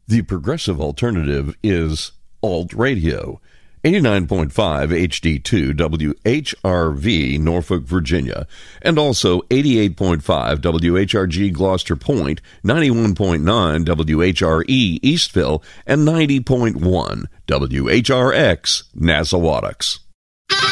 The progressive alternative is Alt Radio. 89.5 HD2 WHRV, Norfolk, Virginia, and also 88.5 WHRG Gloucester Point, 91.9 WHRE Eastville, and 90.1 WHRX Nassau-Wattocks.